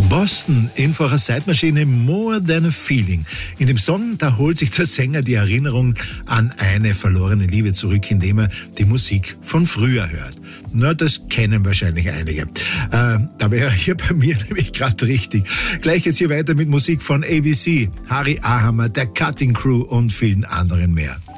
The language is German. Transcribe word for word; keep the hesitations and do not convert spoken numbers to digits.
Boston in For a Zeitmaschine More Than a Feeling. In dem Song, da holt sich der Sänger die Erinnerung an eine verlorene Liebe zurück, indem er die Musik von früher hört. Na, das kennen wahrscheinlich einige. Äh, da wäre hier bei mir nämlich gerade richtig. Gleich geht's hier weiter mit Musik von A B C, Harry Ahammer, der Cutting Crew und vielen anderen mehr.